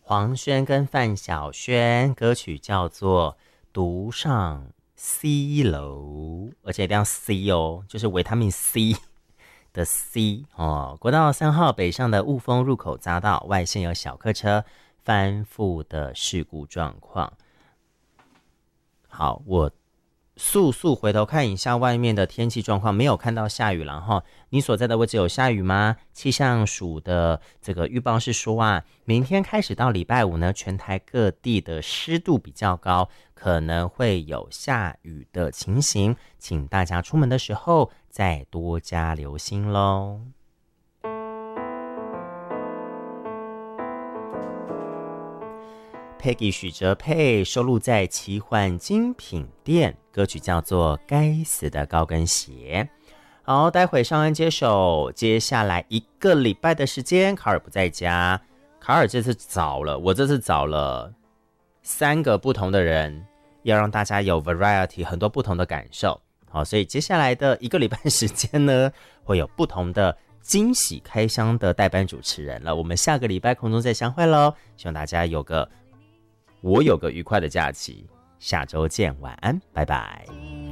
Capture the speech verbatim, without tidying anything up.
黄轩跟范晓萱，歌曲叫做《独上西楼》，而且一定要 C 哦，就是维他命 C 的 C 哦。国道三号北上的雾峰入口匝道外线有小客车翻覆的事故状况。好，我速速回头看一下外面的天气状况，没有看到下雨了哈。你所在的位置有下雨吗？气象署的这个预报是说啊，明天开始到礼拜五呢，全台各地的湿度比较高，可能会有下雨的情形，请大家出门的时候再多加留心咯。Peggy 许哲佩收录在奇幻精品店，歌曲叫做《该死的高跟鞋》。好，待会上岸接手，接下来一个礼拜的时间，卡尔不在家。卡尔这次找了，我这次找了三个不同的人，要让大家有 variety 很多不同的感受。好，所以接下来的一个礼拜时间呢，会有不同的惊喜开箱的代班主持人了。我们下个礼拜空中再相会咯，希望大家有个我有个愉快的假期，下周见，晚安，拜拜。